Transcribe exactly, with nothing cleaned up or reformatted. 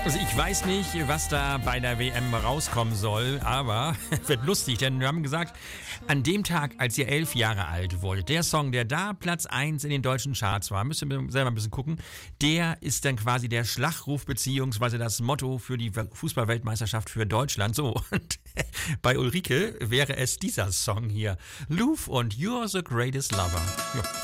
Also ich weiß nicht, was da bei der W M rauskommen soll, aber wird lustig, denn wir haben gesagt, an dem Tag, als ihr elf Jahre alt wurdet, der Song, der da Platz eins in den deutschen Charts war, müsst ihr selber ein bisschen gucken, der ist dann quasi der Schlachtruf beziehungsweise das Motto für die Fußballweltmeisterschaft für Deutschland. So, und bei Ulrike wäre es dieser Song hier, Louvre und You're the Greatest Lover. Ja.